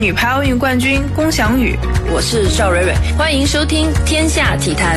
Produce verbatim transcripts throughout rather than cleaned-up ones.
女排奥运冠军龚翔宇， 我是赵蕊蕊，欢迎收听《天下体坛》。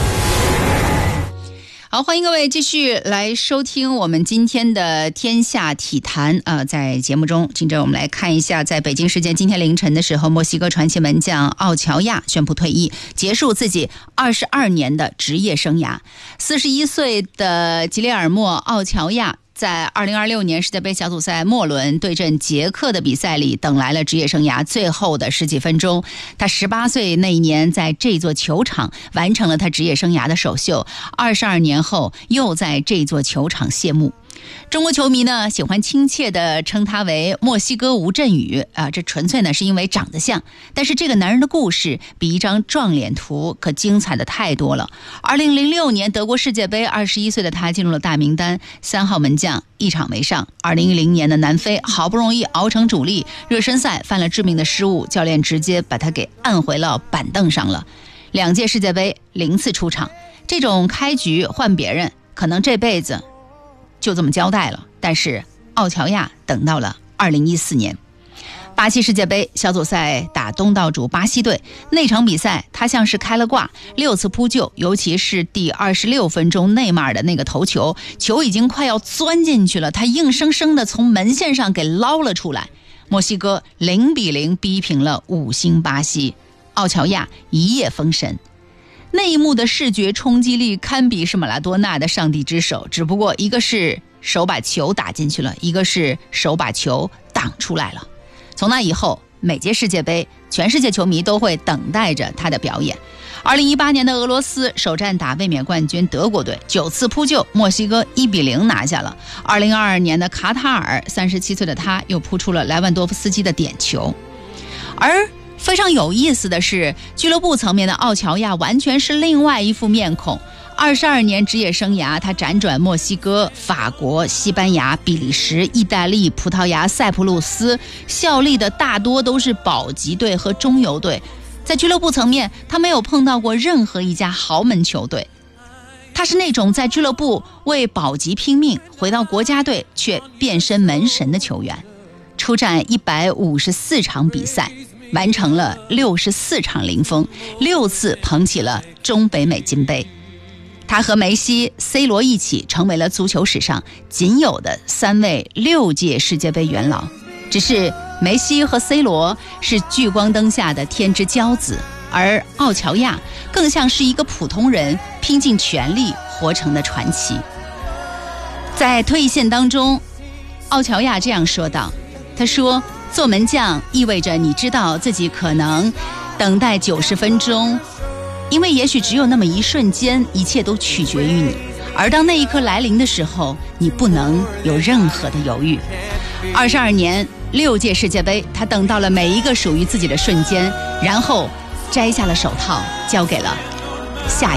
好，欢迎各位继续来收听我们今天的天下体坛。呃，在节目中，接着我们来看一下，在北京时间今天凌晨的时候，墨西哥传奇门将奥乔亚宣布退役，结束自己二十二年的职业生涯。四十一岁的吉列尔莫·奥乔亚在二零二六年世界杯小组赛末轮对阵捷克的比赛里，等来了职业生涯最后的十几分钟。他十八岁那一年，在这座球场完成了他职业生涯的首秀。二十二年后，又在这座球场谢幕。中国球迷呢喜欢亲切地称他为墨西哥吴镇宇啊，这纯粹呢是因为长得像。但是这个男人的故事比一张撞脸图可精彩的太多了。二零零六年德国世界杯，二十一岁的他进入了大名单，三号门将一场没上。二零一零年的南非好不容易熬成主力，热身赛犯了致命的失误，教练直接把他给按回了板凳上了。两届世界杯零次出场，这种开局换别人可能这辈子就这么交代了，但是奥乔亚等到了二零一四年巴西世界杯小组赛打东道主巴西队，那场比赛他像是开了挂，六次扑救，尤其是第二十六分钟内马尔的那个头球，球已经快要钻进去了，他硬生生的从门线上给捞了出来。墨西哥零比零逼平了五星巴西，奥乔亚一夜封神。那一幕的视觉冲击力堪比是马拉多纳的上帝之手，只不过一个是手把球打进去了，一个是手把球挡出来了。从那以后，每届世界杯全世界球迷都会等待着他的表演。二零一八年的俄罗斯首战打卫冕冠军德国队，九次扑救，墨西哥一比零拿下了。二零二二年的卡塔尔，三十七岁的他又扑出了莱万多夫斯基的点球。而非常有意思的是，俱乐部层面的奥乔亚完全是另外一副面孔。二十二年职业生涯，他辗转墨西哥、法国、西班牙、比利时、意大利、葡萄牙、塞浦路斯，效力的大多都是保级队和中游队。在俱乐部层面，他没有碰到过任何一家豪门球队。他是那种在俱乐部为保级拼命，回到国家队却变身门神的球员。出战一百五十四场比赛，完成了六十四场零封，六次捧起了中北美金杯。他和梅西、C 罗一起成为了足球史上仅有的三位六届世界杯元老。只是梅西和 C 罗是聚光灯下的天之骄子，而奥乔亚更像是一个普通人拼尽全力活成的传奇。在退役线当中，奥乔亚这样说道，他说，做门将意味着你知道自己可能等待九十分钟，因为也许只有那么一瞬间，一切都取决于你，而当那一刻来临的时候，你不能有任何的犹豫。二十二年六届世界杯，他等到了每一个属于自己的瞬间，然后摘下了手套，交给了下